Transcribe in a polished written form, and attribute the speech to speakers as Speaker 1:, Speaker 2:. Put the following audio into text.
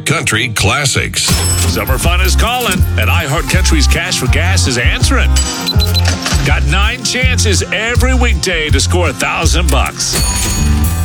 Speaker 1: Country classics.
Speaker 2: Summer fun is calling, and iHeart Country's Cash for Gas is answering. Got 9 chances every weekday to score $1,000.